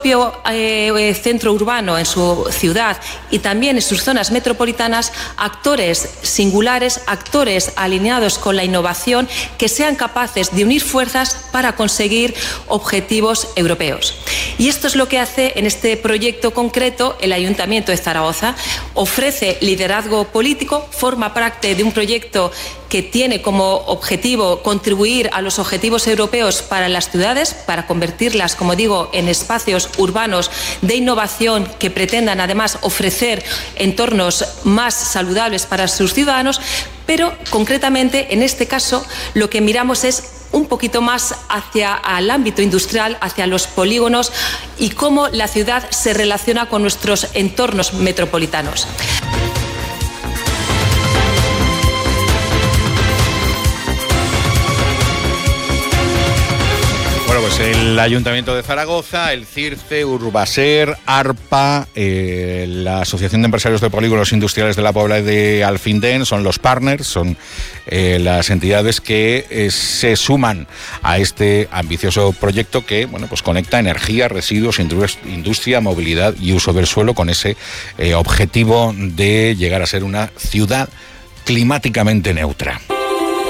centro urbano, en su ciudad y también en sus zonas metropolitanas, actores singulares, actores alineados con la innovación, que sean capaces de unir fuerzas para conseguir objetivos europeos. Y esto es lo que hace en este proyecto concreto el Ayuntamiento de Zaragoza. Ofrece liderazgo político, forma parte de un proyecto que tiene como objetivo contribuir a los objetivos europeos para las ciudades, para convertirlas, como digo, en espacios urbanos de innovación que pretendan además ofrecer entornos más saludables para sus ciudadanos, pero concretamente en este caso lo que miramos es un poquito más hacia el ámbito industrial, hacia los polígonos y cómo la ciudad se relaciona con nuestros entornos metropolitanos. Bueno, pues el Ayuntamiento de Zaragoza, el CIRCE, Urbaser, ARPA, la Asociación de Empresarios de Polígonos Industriales de la Pobla de Alfindén, son los partners, son las entidades que se suman a este ambicioso proyecto que, bueno, pues conecta energía, residuos, industria, movilidad y uso del suelo con ese objetivo de llegar a ser una ciudad climáticamente neutra.